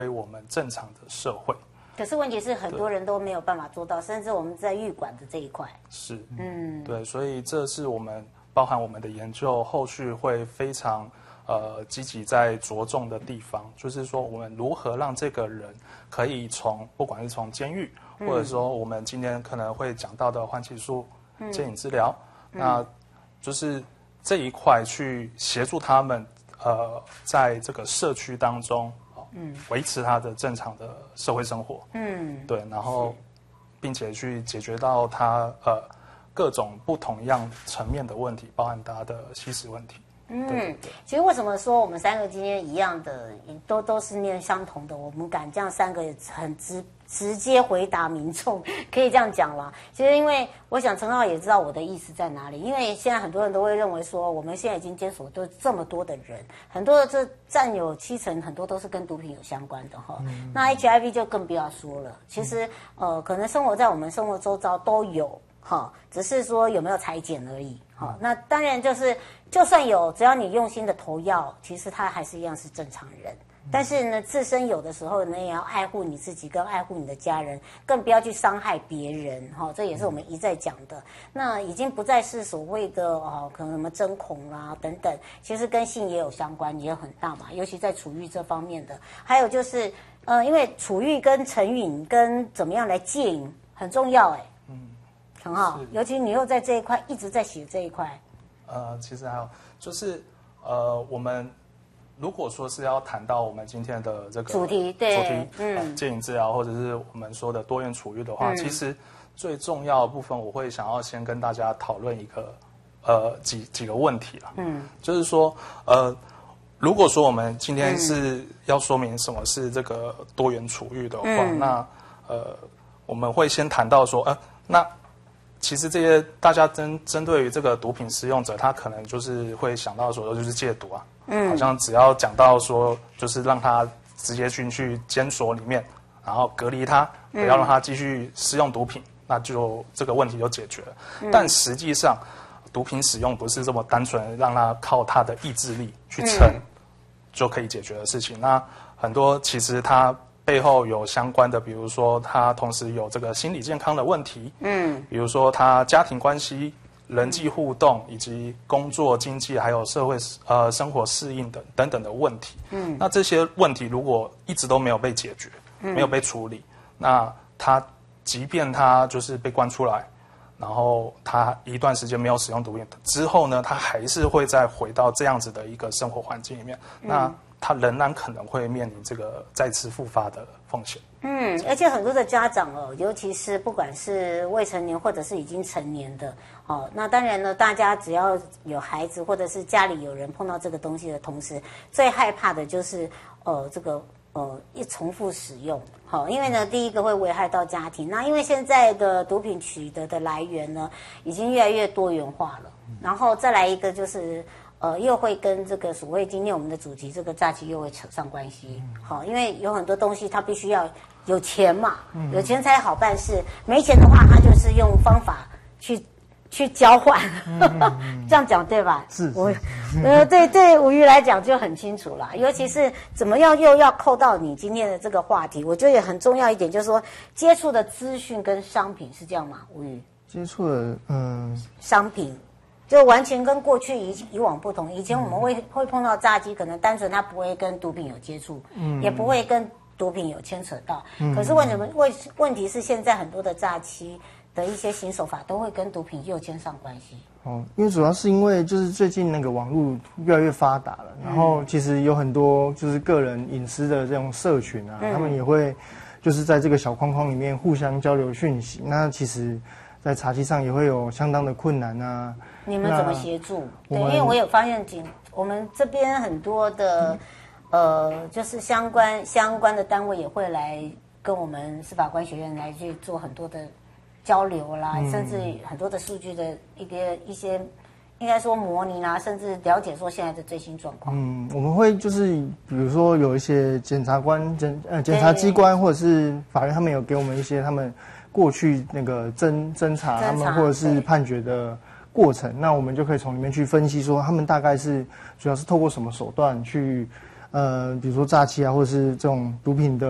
我们正常的社会。 可是问题是，很多人都没有办法做到，甚至我们在预管的这一块。 是，对，所以这是我们包含我们的研究后续会非常积极在着重的地方，就是说我们如何让这个人可以不管是从监狱，或者说我们今天可能会讲到的缓起诉、戒瘾治疗，那就是这一块去协助他们在这个社区当中，维持他的正常的社会生活，对，然后并且去解决到他各种不同样层面的问题，包含他的吸食问题。 其实为什么说我们三个今天一样的，都是念相同的，我们敢这样三个很直接回答民众，可以这样讲啦。其实因为我想陈浩也知道我的意思在哪里，因为现在很多人都会认为说，我们现在已经监所都这么多的人，很多的这占有70%，很多都是跟毒品有相关的哈。那 HIV 就更不要说了。其实可能生活在我们生活周遭都有。只是说有没有裁剪而已。那当然就算有，只要你用心的投药，其实他还是一样是正常人。但是呢，自身有的时候呢，也要爱护你自己，跟爱护你的家人，更不要去伤害别人。这也是我们一再讲的。那已经不再是所谓的可能什么针孔啦等等，其实跟性也有相关，也有很大嘛。尤其在处遇这方面的，还有就是因为处遇跟成瘾跟怎么样来戒瘾很重要很好，尤其你又在这一块一直在写这一块。 其实还有就是我们如果说是要谈到我们今天的这个主题， 戒瘾治疗或者是我们说的多元处遇的话，其实最重要的部分，我会想要先跟大家讨论一个几个问题啦。就是说如果说我们今天是要说明什么是这个多元处遇的话，那我们会先谈到说那其实这些大家针对于这个毒品使用者，他可能就是会想到说就是戒毒啊，好像只要讲到说就是让他直接进去监所里面，然后隔离他，不要让他继续使用毒品，那就这个问题就解决了。但实际上，毒品使用不是这么单纯让他靠他的意志力去撑就可以解决的事情。那很多其实他背后有相关的，比如说他同时有这个心理健康的问题，比如说他家庭关系、人际互动以及工作、经济还有社会生活适应等等的问题。那这些问题如果一直都没有被解决，没有被处理，那他即便他就是被关出来，然后他一段时间没有使用毒品之后呢，他还是会再回到这样子的一个生活环境里面。那他仍然可能会面临这个再次复发的风险。 而且很多的家长尤其是不管是未成年或者是已经成年的那当然呢，大家只要有孩子或者是家里有人碰到这个东西的同时，最害怕的就是这个一重复使用。因为呢，第一个会危害到家庭。那因为现在的毒品取得的来源呢，已经越来越多元化了。然后再来一个就是又会跟这个所谓今天我们的主题这个诈欺又会扯上关系。因为有很多东西它必须要有钱嘛，有钱才好办事，没钱的话，他就是用方法去交换，这样讲对吧？ 是。 对吴瑜来讲就很清楚啦，尤其是怎么样又要扣到你今天的这个话题，我觉得也很重要一点，就是说接触的资讯跟商品是这样吗？吴瑜接触的商品。就完全跟过去以往不同。以前我们会碰到诈欺，可能单纯他不会跟毒品有接触，也不会跟毒品有牵扯到。可是问题是现在很多的诈欺的一些新手法都会跟毒品又牵上关系。 因为主要是因为就是最近那个网络越来越发达了，然后其实有很多就是个人隐私的这种社群啊，他们也会就是在这个小框框里面互相交流讯息。那其实在查缉上也会有相当的困难啊。 你们怎么协助？对，因为我有发现我们这边很多的就是相关的单位也会来跟我们司法官学院来去做很多的交流啦，甚至很多的数据的一些应该说模拟啦，甚至了解说现在的最新状况。 我们会就是比如说有一些检察机关或者是法院，他们有给我们一些他们过去那个侦查他们或者是判决的过程，那我们就可以从里面去分析说他们大概是主要是透过什么手段去比如说诈欺啊，或者是这种毒品的